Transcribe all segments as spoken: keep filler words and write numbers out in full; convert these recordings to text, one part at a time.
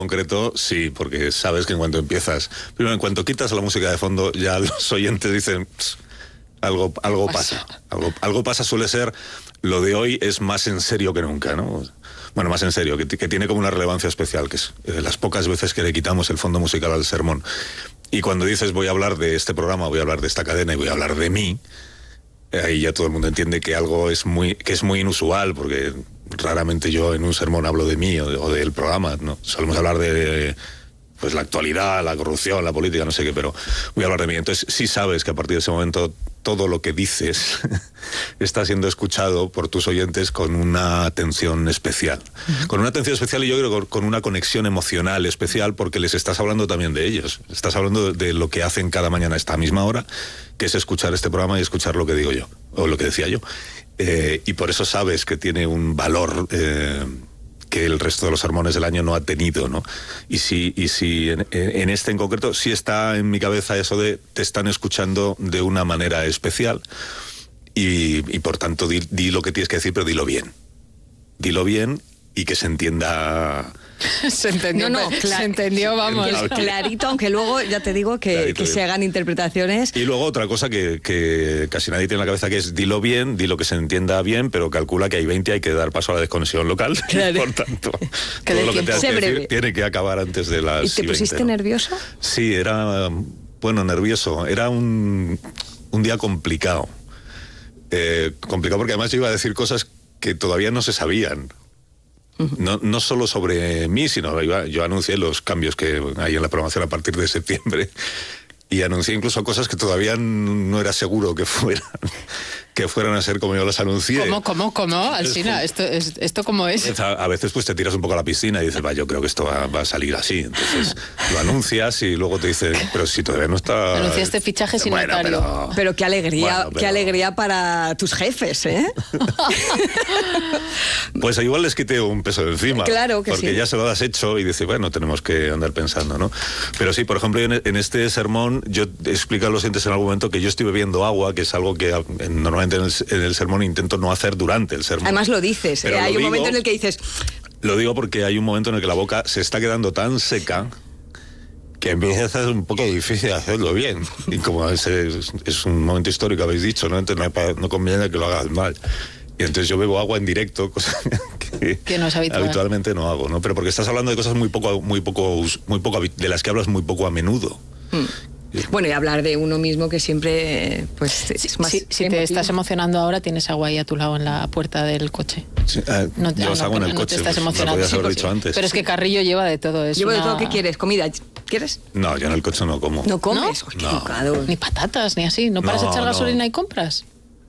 concreto, sí, porque sabes que en cuanto empiezas, primero en cuanto quitas la música de fondo, ya los oyentes dicen, algo, algo pasa, algo, algo pasa, suele ser, lo de hoy es más en serio que nunca, ¿no? Bueno, más en serio, que, que tiene como una relevancia especial, que es eh, las pocas veces que le quitamos el fondo musical al sermón. Y cuando dices voy a hablar de este programa, voy a hablar de esta cadena y voy a hablar de mí, ahí ya todo el mundo entiende que algo es muy, que es muy inusual, porque raramente yo en un sermón hablo de mí o, de, o del programa, ¿no? Solemos hablar de pues la actualidad, la corrupción, la política, no sé qué, pero voy a hablar de mí. Entonces sí sabes que a partir de ese momento todo lo que dices está siendo escuchado por tus oyentes con una atención especial. Uh-huh. Con una atención especial y yo creo con, con una conexión emocional especial, porque les estás hablando también de ellos. Estás hablando de, de lo que hacen cada mañana a esta misma hora, que es escuchar este programa y escuchar lo que digo yo, o lo que decía yo. Eh, y por eso sabes que tiene un valor eh, que el resto de los sermones del año no ha tenido, ¿no? Y si, y si en, en este en concreto sí está en mi cabeza eso de te están escuchando de una manera especial y, y por tanto di, di lo que tienes que decir, pero dilo bien. Dilo bien y que se entienda... Se entendió, no, no, clar, se entendió, vamos. Clarito, aunque luego ya te digo que, Clarito, que se hagan interpretaciones. Y luego otra cosa que, que casi nadie tiene en la cabeza, que es dilo bien, dilo que se entienda bien, pero calcula que hay veinte, hay que dar paso a la desconexión local. Claro. Por tanto, que todo lo que te has que decir tiene que acabar antes de las ¿Y te pusiste veinte, ¿no? nervioso? Sí, era, bueno, nervioso. Era un, un día complicado. Eh, complicado porque además yo iba a decir cosas que todavía no se sabían. No, no solo sobre mí, sino yo, yo anuncié los cambios que hay en la programación a partir de septiembre y anuncié incluso cosas que todavía no era seguro que fueran que fueran a ser como yo las anuncié. ¿Cómo, cómo, cómo? Alsina, ¿esto, es, ¿esto cómo es? A, a veces pues te tiras un poco a la piscina y dices, va, yo creo que esto va, va a salir así. Entonces lo anuncias y luego te dicen, pero si todavía no está... Anunciaste fichaje sin bueno, notario. Pero, pero qué alegría, bueno, pero... qué alegría para tus jefes, ¿eh? Pues igual les quité un peso de encima. Claro que porque sí. Ya se lo has hecho y dices, bueno, tenemos que andar pensando, ¿no? Pero sí, por ejemplo, en, en este sermón yo explico a los oyentes en algún momento que yo estoy bebiendo agua, que es algo que en, normalmente en el, en el sermón intento no hacer durante el sermón. Además lo dices, ¿eh? Hay un digo, momento en el que dices... Lo digo porque hay un momento en el que la boca se está quedando tan seca que empieza a ser un poco difícil hacerlo bien. Y como es, es, es un momento histórico, habéis dicho, ¿no? Entonces no, hay, no conviene que lo hagas mal. Y entonces yo bebo agua en directo, cosa que, que no es habitual. Habitualmente no hago, ¿no? Pero porque estás hablando de cosas muy poco, muy poco, muy poco, de las que hablas muy poco a menudo. Hmm. Bueno, y hablar de uno mismo, que siempre pues es más... Si, si te estás emocionando ahora, tienes agua ahí a tu lado en la puerta del coche. Sí, eh, no, llevas no, agua en el no coche. Te estás pues, emocionando. Sí, dicho antes. Pero es que Carrillo lleva de todo eso. Llevo una... de todo. ¿Qué quieres? ¿Comida? ¿Quieres? No, yo en el coche no como. ¿No comes? ¿No? Oh, qué no. educado. Ni patatas, ni así. ¿No paras no, a echar gasolina no. y compras?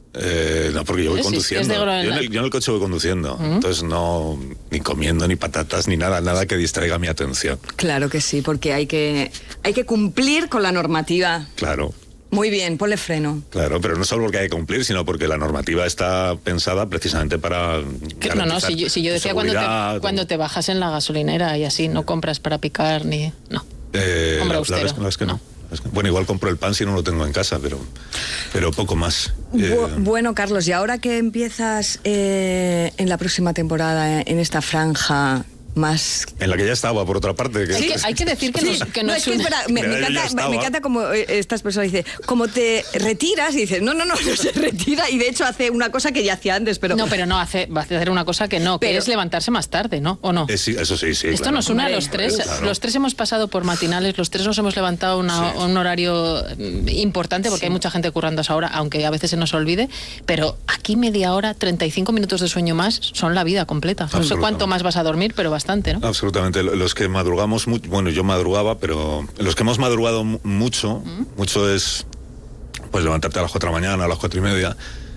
Eh, no, porque yo voy ¿Eh? conduciendo. Si es yo, en el, yo en el coche voy conduciendo. ¿Mm? Entonces no, ni comiendo, ni patatas, ni nada, nada que distraiga mi atención. Claro que sí, porque hay que, hay que cumplir con la normativa. Claro. Muy bien, ponle freno. Claro, pero no solo porque hay que cumplir, sino porque la normativa está pensada precisamente para... No, no, si yo, si yo decía cuando te, cuando te bajas en la gasolinera y así, no compras para picar ni... No, eh, hombre la, austero. La verdad es que no. no. Bueno, igual compro el pan si no lo tengo en casa, pero, pero poco más. Eh... Bueno, Carlos, y ahora que empiezas eh, en la próxima temporada, eh, en esta franja más... En la que ya estaba, por otra parte. Que hay, que, hay que decir que sí, no, que no, no es, es que es me, me, encanta, me encanta como estas personas dicen, como te retiras y dices, no, no, no, no se retira, y de hecho hace una cosa que ya hacía antes, pero... No, pero no, hace, va a hacer una cosa que no, pero, que es levantarse más tarde, ¿no? ¿O no? Eh, sí, eso sí, sí. Esto claro. nos une a los tres, claro. Los tres hemos pasado por matinales, los tres nos hemos levantado una, sí. un horario importante, porque sí. hay mucha gente currando a esa hora, aunque a veces se nos olvide, pero aquí media hora, treinta y cinco minutos de sueño más, son la vida completa. No sé cuánto más vas a dormir, pero bastante, ¿no? Absolutamente. Los que madrugamos mucho, bueno, yo madrugaba, pero los que hemos madrugado mucho, ¿Mm? mucho es pues levantarte a las cuatro de la mañana, a las cuatro y media.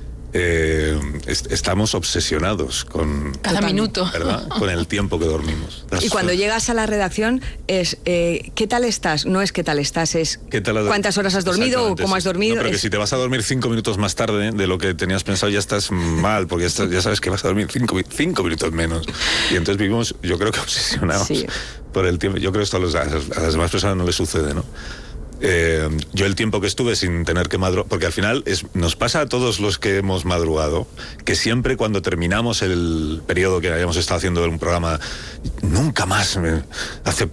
Eh, est estamos obsesionados con cada minuto, ¿verdad? Con el tiempo que dormimos. Y cuando llegas a la redacción es eh, ¿qué tal estás? No es qué tal estás, es ¿Qué tal cuántas horas has dormido o cómo sí. has dormido. No, pero es... que si te vas a dormir cinco minutos más tarde de lo que tenías pensado ya estás mal, porque estás, ya sabes que vas a dormir cinco, cinco minutos menos. Y entonces vivimos, yo creo que obsesionados sí. por el tiempo. Yo creo que esto a, los, a las demás personas no les sucede, ¿no? Eh, yo el tiempo que estuve sin tener que madrugar, porque al final es, nos pasa a todos los que hemos madrugado, que siempre cuando terminamos el periodo que hayamos estado haciendo un programa, nunca más me hace